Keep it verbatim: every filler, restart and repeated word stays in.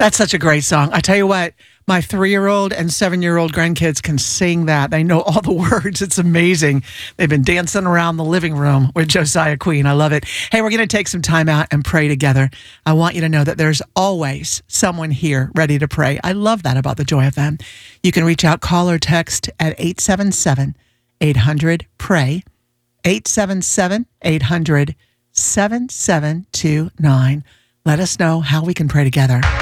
That's such a great song. I tell you what, my three-year-old and seven-year-old grandkids can sing that. They know all the words. It's amazing. They've been dancing around the living room with Josiah Queen. I love it. Hey, we're going to take some time out and pray together. I want you to know that there's always someone here ready to pray. I love that about the Joy F M. You can reach out, call or text at eight seven seven, eight hundred, pray, eight seven seven, eight hundred, seven seven two nine. Let us know how we can pray together.